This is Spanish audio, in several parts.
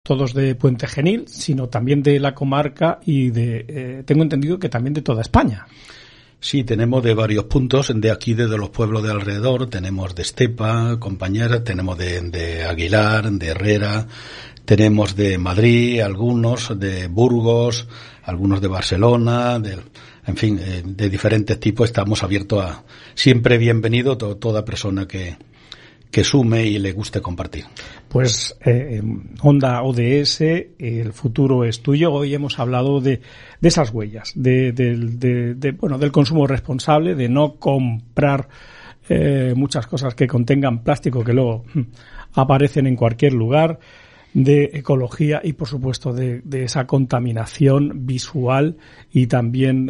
todos de Puente Genil, sino también de la comarca y tengo entendido que también de toda España. Sí, tenemos de varios puntos, de aquí, desde los pueblos de alrededor, tenemos de Estepa, compañeras, tenemos de Aguilar, de Herrera, tenemos de Madrid, algunos de Burgos, algunos de Barcelona, en fin, de diferentes tipos. Estamos abiertos a siempre bienvenido toda persona que sume y le guste compartir. Pues Onda ODS, el futuro es tuyo. Hoy hemos hablado de esas huellas, del consumo responsable, de no comprar muchas cosas que contengan plástico que luego aparecen en cualquier lugar, de ecología y, por supuesto, de esa contaminación visual y también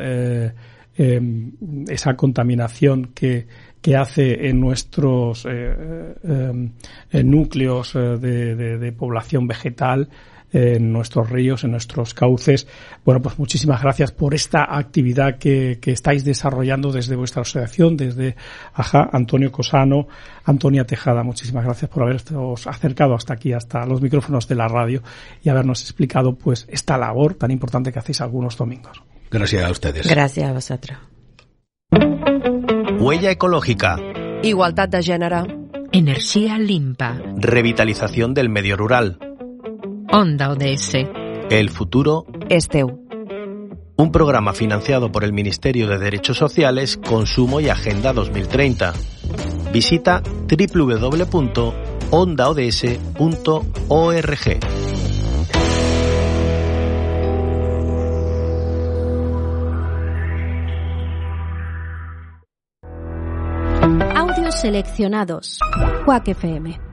esa contaminación que hace en nuestros núcleos de población vegetal, en nuestros ríos, en nuestros cauces. Bueno, pues muchísimas gracias por esta actividad que estáis desarrollando desde vuestra asociación, desde Antonio Cosano, Antonia Tejada. Muchísimas gracias por haberos acercado hasta aquí, hasta los micrófonos de la radio, y habernos explicado pues esta labor tan importante que hacéis algunos domingos. Gracias a ustedes. Gràcies a vosaltres. Huella ecológica. Igualtat de gènere. Energía limpa. Revitalización del medio rural. Onda ODS. El futuro És teu. Un programa financiado por el Ministerio de Derechos Sociales, Consumo y Agenda 2030. Visita www.ondaods.org. Audios seleccionados. Quack FM.